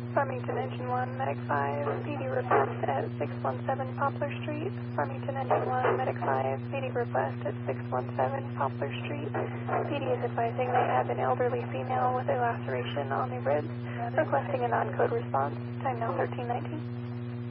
Farmington Engine 1, Medic 5, PD request at 617 Poplar Street. Farmington Engine 1, Medic 5, PD request at 617 Poplar Street. PD is advising they have an elderly female with a laceration on the ribs, requesting a non-code response. Time now 13:19.